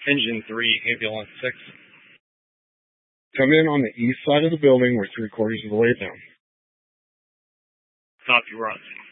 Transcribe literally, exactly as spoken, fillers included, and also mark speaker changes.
Speaker 1: Engine three, ambulance six.
Speaker 2: Come in on the east side of the building. We're three quarters of the way down.
Speaker 1: Copy, Roger.